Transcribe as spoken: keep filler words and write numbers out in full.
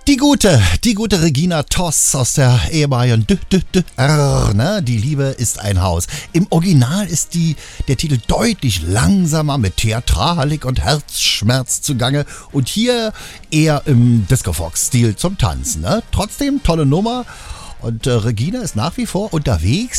Die gute, die gute Regina Toss aus der ehemaligen D D D R, ne? Die Liebe ist ein Haus. Im Original ist die, der Titel deutlich langsamer mit Theatralik und Herzschmerz zugange und hier eher im Disco-Fox-Stil zum Tanzen, ne? Trotzdem tolle Nummer und äh, Regina ist nach wie vor unterwegs.